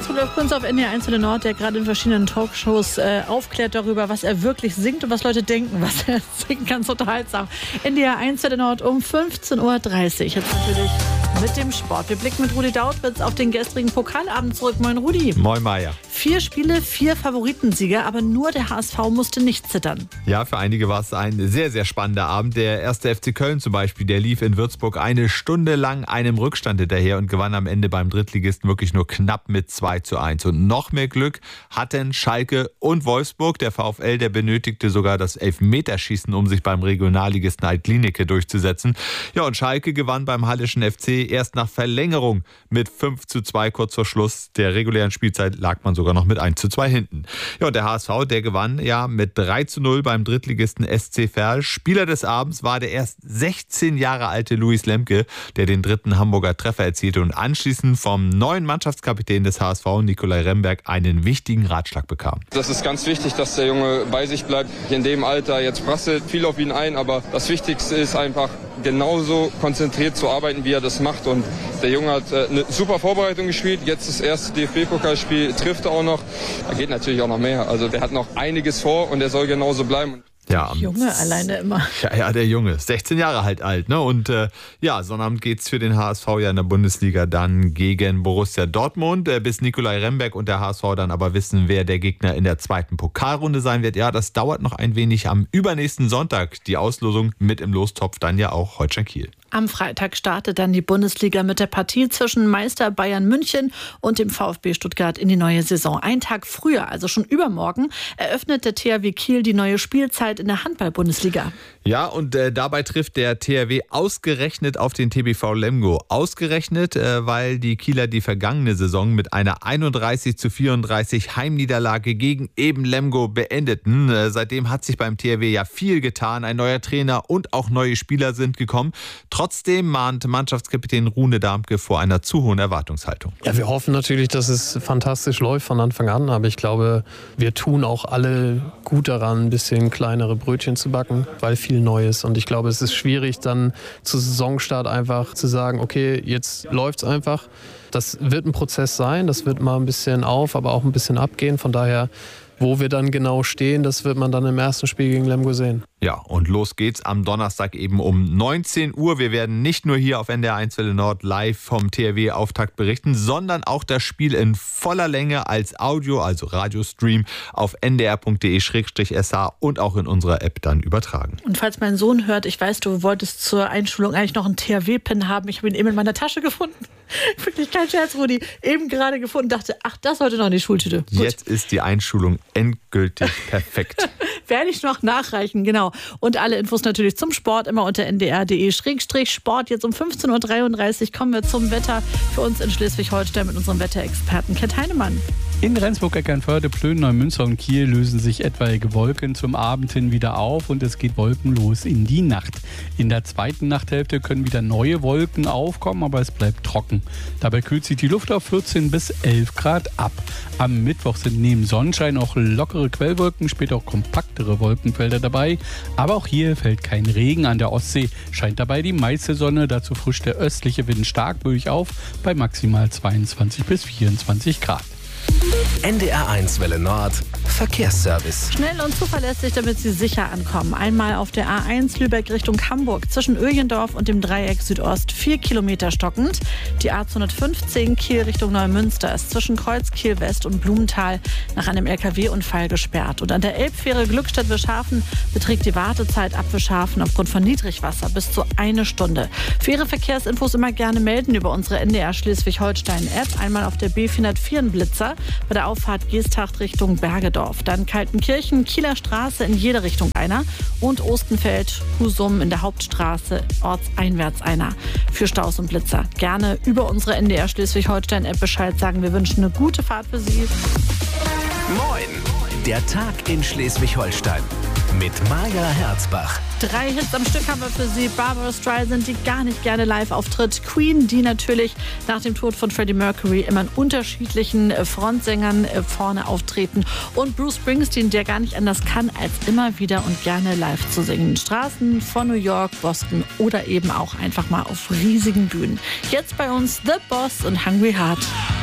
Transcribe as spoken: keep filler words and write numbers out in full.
Rudolf Kunz auf N D R eins für den Nord, der gerade in verschiedenen Talkshows äh, aufklärt darüber, was er wirklich singt und was Leute denken, was er singt. Ganz unterhaltsam. N D R eins für den Nord um fünfzehn Uhr dreißig. Jetzt natürlich mit dem Sport. Wir blicken mit Rudi Dautwitz auf den gestrigen Pokalabend zurück. Moin Rudi. Moin Maja. Vier Spiele, vier Favoritensieger, aber nur der H S V musste nicht zittern. Ja, für einige war es ein sehr, sehr spannender Abend. Der erste F C Köln zum Beispiel, der lief in Würzburg eine Stunde lang einem Rückstand hinterher und gewann am Ende beim Drittligisten wirklich nur knapp mit zwei zu eins. Und noch mehr Glück hatten Schalke und Wolfsburg. Der VfL, der benötigte sogar das Elfmeterschießen, um sich beim Regionalligisten Alt-Glienicke durchzusetzen. Ja, und Schalke gewann beim Hallischen F C erst nach Verlängerung mit fünf zu zwei. Kurz vor Schluss der regulären Spielzeit lag man sogar noch mit eins zu zwei hinten. Ja, und der H S V, der gewann ja mit drei zu null beim Drittligisten S C Verl. Spieler des Abends war der erst sechzehn Jahre alte Luis Lemke, der den dritten Hamburger Treffer erzielte und anschließend vom neuen Mannschaftskapitän des H S V, Nikolai Remberg, einen wichtigen Ratschlag bekam. Das ist ganz wichtig, dass der Junge bei sich bleibt. In dem Alter, jetzt prasselt viel auf ihn ein, aber das Wichtigste ist einfach, genauso konzentriert zu arbeiten, wie er das macht. Und der Junge hat äh, eine super Vorbereitung gespielt. Jetzt das erste D F B-Pokalspiel, trifft er auch noch. Da geht natürlich auch noch mehr. Also der hat noch einiges vor und er soll genauso bleiben. Ja, Junge alleine immer. Ja, ja, der Junge. sechzehn Jahre halt alt, ne? Und äh, ja, Sonnabend geht's für den H S V ja in der Bundesliga dann gegen Borussia Dortmund. Äh, bis Nikolai Remberg und der H S V dann aber wissen, wer der Gegner in der zweiten Pokalrunde sein wird. Ja, das dauert noch ein wenig. Am übernächsten Sonntag die Auslosung mit im Lostopf dann ja auch Holstein Kiel. Am Freitag startet dann die Bundesliga mit der Partie zwischen Meister Bayern München und dem VfB Stuttgart in die neue Saison. Ein Tag früher, also schon übermorgen, eröffnet der T H W Kiel die neue Spielzeit in der Handball-Bundesliga. Ja, und äh, dabei trifft der T H W ausgerechnet auf den T B V Lemgo. Ausgerechnet, äh, weil die Kieler die vergangene Saison mit einer einunddreißig zu vierunddreißig Heimniederlage gegen eben Lemgo beendeten. Äh, seitdem hat sich beim T H W ja viel getan. Ein neuer Trainer und auch neue Spieler sind gekommen. Trotzdem mahnt Mannschaftskapitän Rune Darmke vor einer zu hohen Erwartungshaltung. Ja, wir hoffen natürlich, dass es fantastisch läuft von Anfang an. Aber ich glaube, wir tun auch alle gut daran, ein bisschen kleinere Brötchen zu backen, weil viel Neues. Und ich glaube, es ist schwierig, dann zu Saisonstart einfach zu sagen, okay, jetzt läuft's einfach. Das wird ein Prozess sein, das wird mal ein bisschen auf, aber auch ein bisschen abgehen. Von daher, wo wir dann genau stehen, das wird man dann im ersten Spiel gegen Lemgo sehen. Ja, und los geht's am Donnerstag eben um neunzehn Uhr. Wir werden nicht nur hier auf N D R eins Welle Nord live vom T H W-Auftakt berichten, sondern auch das Spiel in voller Länge als Audio, also Radiostream, auf n d r punkt d e slash s h und auch in unserer App dann übertragen. Und falls mein Sohn hört, ich weiß, du wolltest zur Einschulung eigentlich noch einen T H W-Pin haben. Ich habe ihn eben in meiner Tasche gefunden. Wirklich kein Scherz, Rudi. Eben gerade gefunden, dachte, ach, das heute noch in die Schultüte. Gut. Jetzt ist die Einschulung endgültig perfekt. Werde ich noch nachreichen, genau. Und alle Infos natürlich zum Sport immer unter n d r punkt d e slash sport. Jetzt um fünfzehn Uhr dreiunddreißig kommen wir zum Wetter für uns in Schleswig-Holstein mit unserem Wetterexperten Kent Heinemann. In Rendsburg, Eckernförde, Plön, Neumünster und Kiel lösen sich etwaige Wolken zum Abend hin wieder auf und es geht wolkenlos in die Nacht. In der zweiten Nachthälfte können wieder neue Wolken aufkommen, aber es bleibt trocken. Dabei kühlt sich die Luft auf vierzehn bis elf Grad ab. Am Mittwoch sind neben Sonnenschein auch lockere Quellwolken, später auch kompaktere Wolkenfelder dabei. Aber auch hier fällt kein Regen. An der Ostsee scheint dabei die meiste Sonne. Dazu frischt der östliche Wind starkböig auf bei maximal zweiundzwanzig bis vierundzwanzig Grad. N D R eins Welle Nord Verkehrsservice. Schnell und zuverlässig, damit Sie sicher ankommen. Einmal auf der A eins Lübeck Richtung Hamburg zwischen Öjendorf und dem Dreieck Südost vier Kilometer stockend. Die A zweihundertfünfzehn Kiel Richtung Neumünster ist zwischen Kreuz Kiel West und Blumenthal nach einem L K W-Unfall gesperrt. Und an der Elbfähre Glückstadt-Wischhafen beträgt die Wartezeit ab Wischhafen aufgrund von Niedrigwasser bis zu eine Stunde. Für Ihre Verkehrsinfos immer gerne melden über unsere N D R Schleswig-Holstein-App. Einmal auf der B vierhundertvier ein Blitzer bei der Auffahrt Geesthacht Richtung Bergedorf. Dann Kaltenkirchen, Kieler Straße in jede Richtung einer und Ostenfeld, Husum in der Hauptstraße ortseinwärts einer. Für Staus und Blitzer gerne über unsere N D R Schleswig-Holstein-App Bescheid sagen. Wir wünschen eine gute Fahrt für Sie. Moin, der Tag in Schleswig-Holstein mit Maja Herzbach. Drei Hits am Stück haben wir für Sie. Barbara Streisand, die gar nicht gerne live auftritt. Queen, die natürlich nach dem Tod von Freddie Mercury immer in unterschiedlichen Frontsängern vorne auftreten. Und Bruce Springsteen, der gar nicht anders kann, als immer wieder und gerne live zu singen. Straßen von New York, Boston oder eben auch einfach mal auf riesigen Bühnen. Jetzt bei uns The Boss und Hungry Heart.